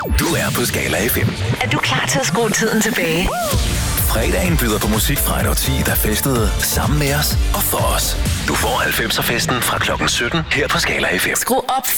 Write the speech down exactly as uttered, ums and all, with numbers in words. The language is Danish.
Du er på Skala F M. Er du klar til at skrue tiden tilbage? Fredagen byder på musik fra et årti, der festede sammen med os og for os. Du får halvfemser festen fra klokken sytten her på Skala F M. Skru op for